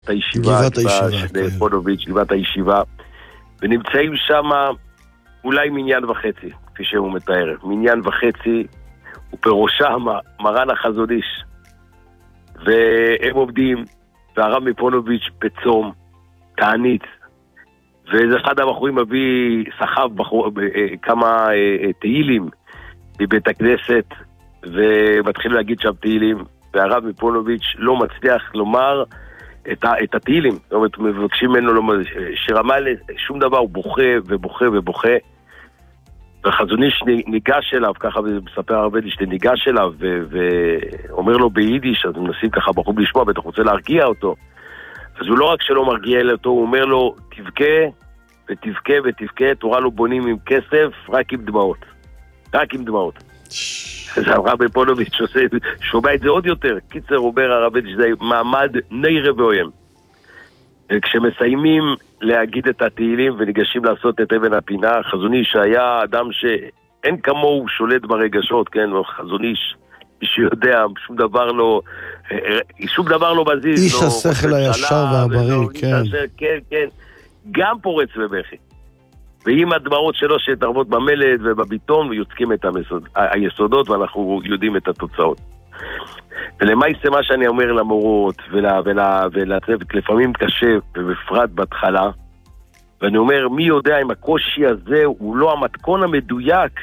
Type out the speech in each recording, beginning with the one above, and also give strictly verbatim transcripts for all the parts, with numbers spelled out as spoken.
הישיבה, גבעת הישיבה, של פונוביץ', גבעת הישיבה, ונמצאים שם אולי מניין וחצי, כפי שהוא מתאר, מניין וחצי, ובראשם מרן החזון איש, והם עומדים, והרב מפונוביץ' בצום, תענית, ואיזה אחד הבחורים מביא, סחב בחור, כמה תהילים מבית הכנסת, ומתחיל להגיד שם תהילים, והרב מפונוביץ' לא מצליח לומר את, את התהילים, זאת אומרת, מבקשים ממנו לומר, שרמה שום דבר, הוא בוכה ובוכה ובוכה, והחזון איש ניגש אליו, ככה מספר הרב אדלשטיין, ניגש אליו ואומר לו ביידיש, אז מנסים ככה בחור לשמוע, בטח רוצה להרגיע אותו, אז הוא לא רק שלא מרגיע אותו, הוא אומר לו, תבכה ותבכה ותבכה, תורה לא בונים עם כסף, רק עם דמעות. רק עם דמעות. אז הרב מפונוביץ' שומע את זה עוד יותר. קיצר, אומר הרב שזה מעמד נערה ואוים. וכשמסיימים להגיד את התהילים וניגשים לעשות את אבן הפינה, חזון איש שהיה אדם שאין כמוהו שולט ברגשות, כן, חזון איש, מי שיודע, שום דבר לא, שום דבר לא מזיז. איש לא השכל הישר והבריא, כן. כן, כן. גם פורץ בבכי. ועם הדמעות שלו שתרבות במלט ובביטון, ויוצקים את המסוד, היסודות, ואנחנו יודעים את התוצאות. ולמעשה מה שאני אומר למורות ולצוות, לפעמים קשה, ובפרט בהתחלה, ואני אומר, מי יודע אם הקושי הזה הוא לא המתכון המדויק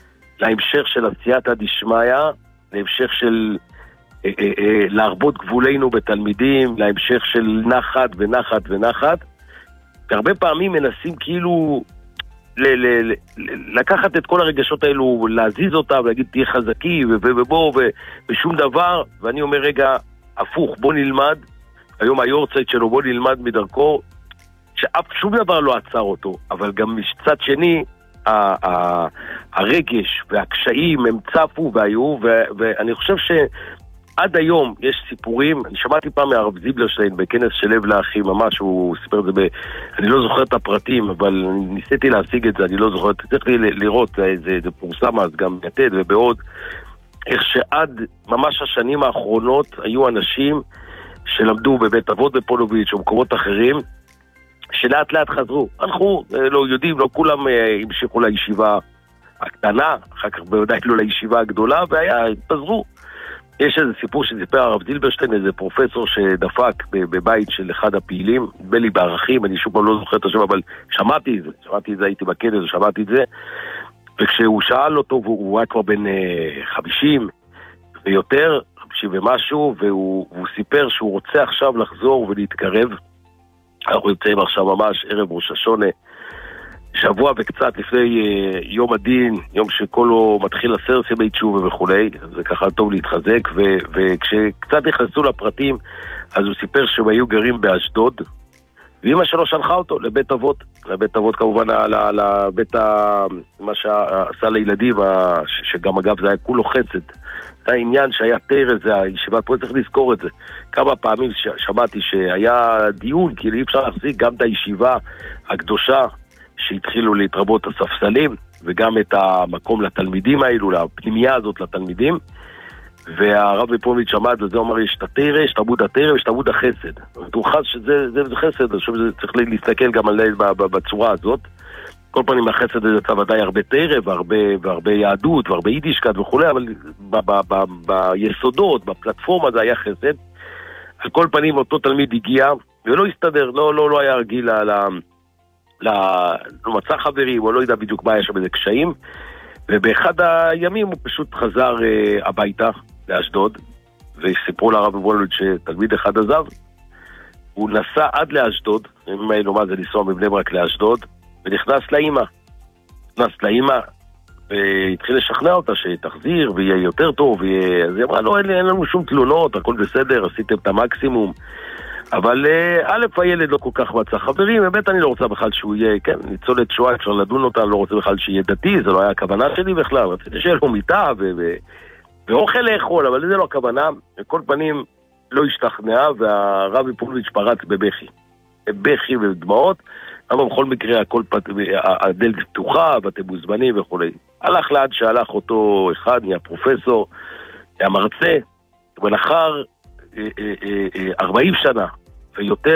להמשך של עשייתא דשמיא, להמשך של אה, אה, אה, להרבות גבולנו בתלמידים, להמשך של נחת ונחת ונחת, והרבה פעמים מנסים כאילו ל- ל- ל- לקחת את כל הרגשות האלו, להזיז אותם, להגיד תהיה חזקי ובוא ושום דבר, ואני אומר רגע, הפוך, בוא נלמד, היום היורצייט שלו, בוא נלמד מדרכו, שאף שום דבר לא עצר אותו, אבל גם מצד שני, ה- ה- הרגש והקשיים הם צפו והיו, ו- ואני חושב שעד היום יש סיפורים, אני שמעתי פעם מהרב זיבלרשטיין בכנס של לב לאחים, ממש הוא סיפר את זה, ב- אני לא זוכר את הפרטים, אבל ניסיתי להשיג את זה, אני לא זוכר, צריך לי לראות, זה, זה פורסם אז גם יתד ובעוד, איך שעד ממש השנים האחרונות היו אנשים שלמדו בבית אבות בפונוביץ' או מקומות אחרים, שלאט לאט חזרו, הלכו, לא יודעים, לא כולם המשיכו לישיבה הקטנה, אחר כך בוודאי לא לישיבה הגדולה, והיה, התפזרו. יש איזה סיפור שסיפר הרב זילברשטיין, איזה פרופסור שדפק בבית של אחד הפעילים, נדמה לי בערכים, אני שוב לא זוכר את השם, אבל שמעתי את זה, שמעתי את זה, הייתי בכנס, שמעתי את זה, וכשהוא שאל אותו, והוא היה כבר בן חמישים ויותר, חמישים ומשהו, והוא, והוא סיפר שהוא רוצה עכשיו לחזור ולהתקרב, אנחנו יוצאים עכשיו ממש ערב ראש השונה, שבוע וקצת לפני uh, יום הדין, יום שכולו מתחיל עשר ימי תשובה וכולי, זה ככה טוב להתחזק, ו- וכשקצת נכנסו לפרטים, אז הוא סיפר שהם היו גרים באשדוד, ואמא שלו שלחה אותו לבית אבות, לבית אבות כמובן, לבית ה... מה שעשה לילדים, ה... שגם אגב זה היה כולו חסד, זה העניין שהיה תרא, זה הישיבה, פה צריך לזכור את זה. כמה פעמים ש... שמעתי שהיה דיון, כי אי אפשר להחזיק גם את הישיבה הקדושה, שהתחילו להתרבות הספסלים, וגם את המקום לתלמידים האלו, לפנימיה הזאת לתלמידים, והרב מפונוביץ' עמד, וזה אומר, יש את התרא, יש את עמוד התרא, ויש את עמוד החסד. הוא חש שזה זה, זה חסד, אני חושב שצריך להסתכל גם עליהם בצורה הזאת. כל פעמים החסד הזה יצא ודאי הרבה תרא, והרבה, והרבה יהדות, והרבה יידישקת וכולי, אבל ב, ב, ב, ב, ביסודות, בפלטפורמה זה היה חסד. על כל פנים אותו תלמיד הגיע, ולא הסתדר, לא, לא, לא היה רגיל ל... לא מצא חברים, או לא יודע בדיוק מה היה שם איזה קשיים, ובאחד הימים הוא פשוט חזר uh, הביתה לאשדוד, וסיפרו לרב מפונוביץ' שתלמיד אחד עזב, הוא נסע עד לאשדוד, אם היינו מה זה לנסוע מבני ברק לאשדוד, ונכנס לאמא, נכנס לאמא, והתחיל לשכנע אותה שתחזיר, ויהיה יותר טוב, ויהיה... אז היא אמרה, לא, אין, אין לנו שום תלונות, הכל בסדר, עשיתם את המקסימום, אבל א', הילד לא כל כך מצא חברים, באמת אני לא רוצה בכלל שהוא יהיה, כן, ניצולת שואה, אפשר לדון אותה, לא רוצה בכלל שיהיה דתי, זה לא היה הכוונה שלי בכלל, רציתי שיהיה לו מיטה ו- ו- ואוכל לאכול, אבל זה לא הכוונה, בכל פנים לא השתכנעה, והרב מפונוביץ' פרץ בבכי, בבכי ובדמעות, אבל בכל מקרה הכל פת... הדלת פתוחה, ואתם מוזמנים וכו'. הלך לאן שהלך אותו אחד, נהיה פרופסור, היה מרצה, ולאחר ארבעים שנה, ויותר